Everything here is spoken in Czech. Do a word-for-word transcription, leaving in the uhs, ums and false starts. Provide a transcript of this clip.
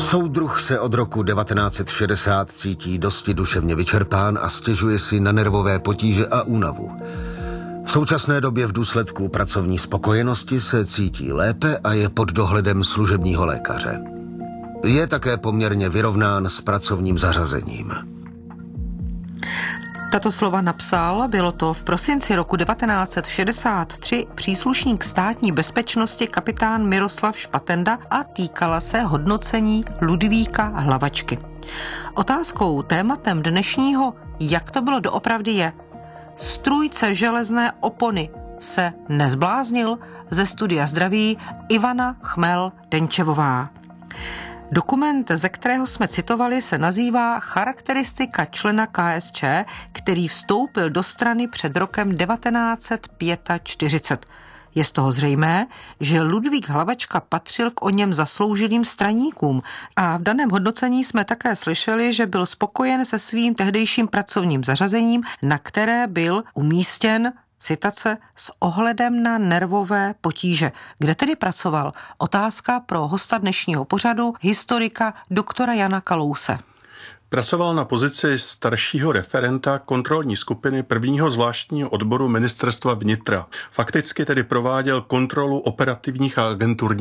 Soudruh se od roku devatenáct set šedesát cítí dosti duševně vyčerpán a stěžuje si na nervové potíže a únavu. V současné době v důsledku pracovní spokojenosti se cítí lépe a je pod dohledem služebního lékaře. Je také poměrně vyrovnán s pracovním zařazením. Tato slova napsal, bylo to v prosinci roku devatenáct set šedesát tři, příslušník státní bezpečnosti kapitán Miroslav Špatenda a týkala se hodnocení Ludvíka Hlavačky. Otázkou, tématem dnešního, jak to bylo doopravdy je, strůjce železné opony se nezbláznil, ze studia zdraví Ivana Chmel-Denčevová. Dokument, ze kterého jsme citovali, se nazývá Charakteristika člena K S Č, který vstoupil do strany před rokem devatenáct set čtyřicet pět. Je z toho zřejmé, že Ludvík Hlavačka patřil k o něm zasloužilým straníkům a v daném hodnocení jsme také slyšeli, že byl spokojen se svým tehdejším pracovním zařazením, na které byl umístěn, citace, s ohledem na nervové potíže. Kde tedy pracoval? Otázka pro hosta dnešního pořadu, historika doktora Jana Kalouse. Pracoval na pozici staršího referenta kontrolní skupiny prvního zvláštního odboru ministerstva vnitra. Fakticky tedy prováděl kontrolu operativních a agenturních